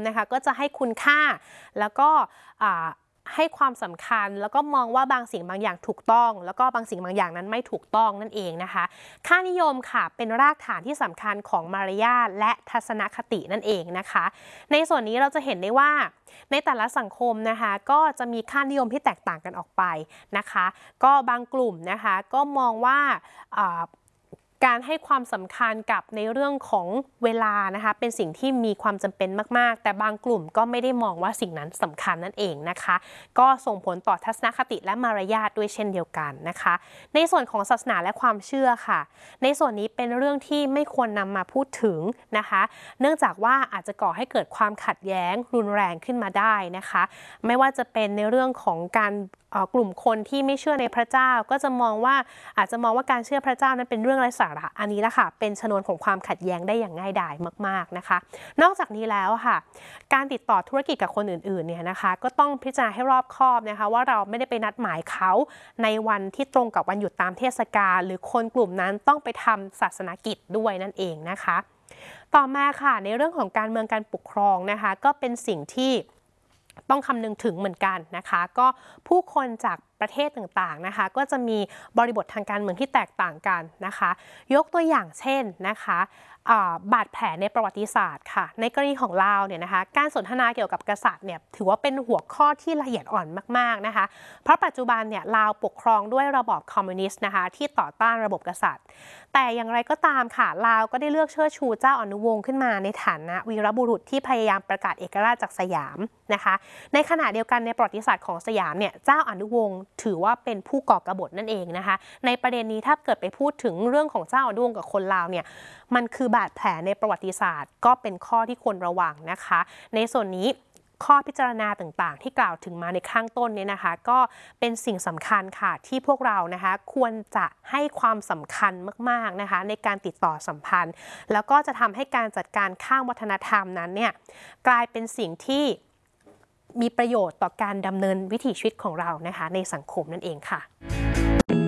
นะคะก็จะให้คุณค่าแล้วก็ให้ความสำคัญแล้วก็มองว่าบางสิ่งบางอย่างถูกต้องแล้วก็บางสิ่งบางอย่างนั้นไม่ถูกต้องนั่นเองนะคะค่านิยมค่ะเป็นรากฐานที่สำคัญของมารยาทและทัศนคตินั่นเองนะคะในส่วนนี้เราจะเห็นได้ว่าในแต่ละสังคมนะคะก็จะมีค่านิยมที่แตกต่างกันออกไปนะคะก็บางกลุ่มนะคะก็มองว่าการให้ความสำคัญกับในเรื่องของเวลานะคะเป็นสิ่งที่มีความจำเป็นมากๆแต่บางกลุ่มก็ไม่ได้มองว่าสิ่งนั้นสำคัญนั่นเองนะคะก็ส่งผลต่อทัศนคติและมารยาทด้วยเช่นเดียวกันนะคะในส่วนของศาสนาและความเชื่อค่ะในส่วนนี้เป็นเรื่องที่ไม่ควรนำมาพูดถึงนะคะเนื่องจากว่าอาจจะก่อให้เกิดความขัดแย้งรุนแรงขึ้นมาได้นะคะไม่ว่าจะเป็นในเรื่องของการกลุ่มคนที่ไม่เชื่อในพระเจ้าก็จะมองว่าอาจจะมองว่าการเชื่อพระเจ้านั้นเป็นเรื่องไร้สาระอันนี้แหละค่ะเป็นชนวนของความขัดแย้งได้อย่างง่ายดายมากๆนะคะนอกจากนี้แล้วค่ะการติดต่อธุรกิจกับคนอื่นๆเนี่ยนะคะก็ต้องพิจารณาให้รอบคอบนะคะว่าเราไม่ได้ไปนัดหมายเขาในวันที่ตรงกับวันหยุดตามเทศกาลหรือคนกลุ่มนั้นต้องไปทำศาสนกิจด้วยนั่นเองนะคะต่อมาค่ะในเรื่องของการเมืองการปกครองนะคะก็เป็นสิ่งที่ต้องคำนึงถึงเหมือนกันนะคะก็ผู้คนจากประเทศต่างๆนะคะก็จะมีบริบททางการเมืองที่แตกต่างกันนะคะยกตัวอย่างเช่นนะคะบาดแผลในประวัติศาสตร์ค่ะในกรณีของลาวเนี่ยนะคะการสนทนาเกี่ยวกับกษัตริย์เนี่ยถือว่าเป็นหัวข้อที่ละเอียดอ่อนมากๆนะคะเพราะปัจจุบันเนี่ยลาวปกครองด้วยระบอบคอมมิวนิสต์นะคะที่ต่อต้านระบบกษัตริย์แต่อย่างไรก็ตามค่ะลาวก็ได้เลือกเชิดชูเจ้าอนุวงศ์ขึ้นมาในฐานะวีรบุรุษที่พยายามประกาศเอกราชจากสยามนะคะในขณะเดียวกันในประวัติศาสตร์ของสยามเนี่ยเจ้าอนุวงศ์ถือว่าเป็นผู้ก่อกบฏนั่นเองนะคะในประเด็นนี้ถ้าเกิดไปพูดถึงเรื่องของเจ้าอนุวงศ์กับคนลาวเนี่ยมันคือบาดแผลในประวัติศาสตร์ก็เป็นข้อที่ควรระวังนะคะในส่วนนี้ข้อพิจารณาต่างๆที่กล่าวถึงมาในข้างต้นเนี่ยนะคะก็เป็นสิ่งสำคัญค่ะที่พวกเรานะคะควรจะให้ความสำคัญมากๆนะคะในการติดต่อสัมพันธ์แล้วก็จะทำให้การจัดการข้ามวัฒนธรรมนั้นเนี่ยกลายเป็นสิ่งที่มีประโยชน์ต่อการดำเนินวิถีชีวิตของเรานะคะในสังคมนั่นเองค่ะ